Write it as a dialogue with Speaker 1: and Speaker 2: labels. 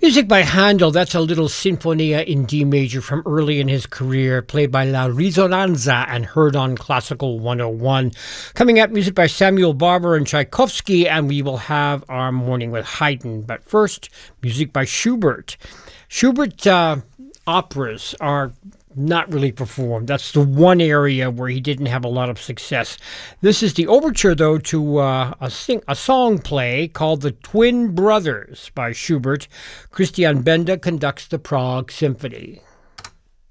Speaker 1: Music by Handel, that's a little Sinfonia in D major from early in his career, played by La Risonanza and heard on Classical 101. Coming up, music by Samuel Barber and Tchaikovsky, and we will have our morning with Haydn. But first, music by Schubert. Schubert operas are not really performed. That's the one area where he didn't have a lot of success. This is the overture, though, to a song play called The Twin Brothers by Schubert. Christian Benda conducts the Prague Symphony.